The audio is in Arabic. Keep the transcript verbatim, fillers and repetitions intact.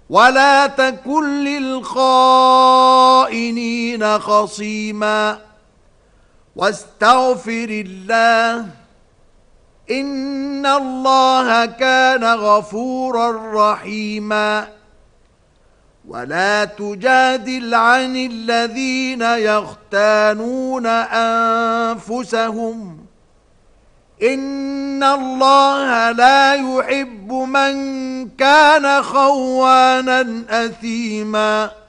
ولا تكن للخائنين خصيما واستغفر الله إن الله كان غفورا رحيما ولا تجادل عن الذين يختانون أنفسهم إن الله لا يحب من كان خوانا أثيما